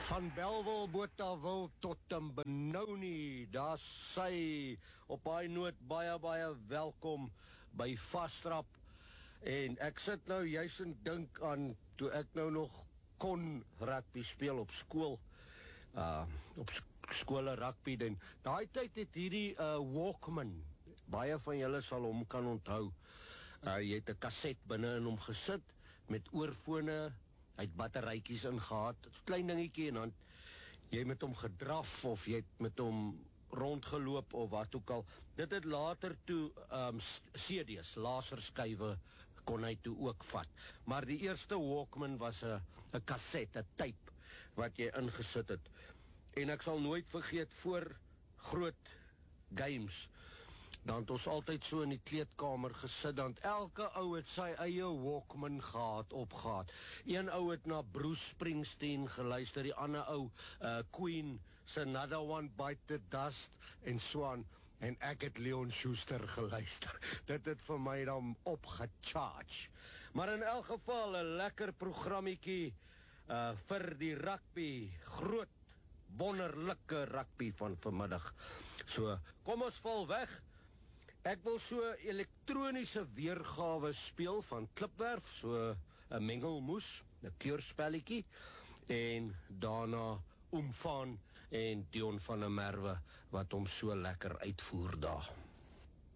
Van Bellville, Botawil tot Benoni, daar sy op hy noot baie welkom by Vastrap. En ek sit nou juist en dink aan toe ek nou nog kon rugby speel op skool, op skole rugby, en daai tyd het hierdie Walkman, baie van julle sal hom kan onthou, jy het 'n kaset binne in hom gesit, met oorfone, hy het batterytjies ingehad, klein dingetjie, en dan jy met hom gedraf, of jy het met hom rondgeloop, of wat ook al. Dit het later toe CD's, laserskywe, kon hy toe ook vat. Maar die eerste Walkman was 'n kaset, 'n tape, wat jy ingesit het. En ek sal nooit vergeet, voor groot games, dan het ons altyd so in die kleedkamer gesit, dan elke ou het sy eie Walkman opgehad. Een ou het na Bruce Springsteen geluister, die ander ou, Queen, se Another One Bite the Dust, en so aan, en ek het Leon Schuster geluister. Dit het vir my dan opgecharge. Maar in elk geval, 'n lekker programmetjie, vir die rugby, groot, wonderlike rugby van vanmiddag. So, kom ons val weg. Ek wil so elektroniese weergawe speel van Klipwerf, so 'n mengelmoes, 'n keurspelletjie, en daarna Omvaan en Dion van der Merwe, wat hom so lekker uitvoer daar.